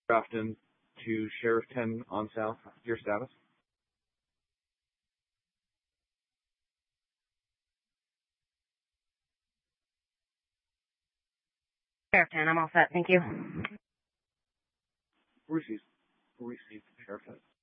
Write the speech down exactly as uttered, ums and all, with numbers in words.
Grafton to Sheriff ten on South. Your status? Sheriff ten, I'm all set. Thank you. Received. Received. Sheriff ten.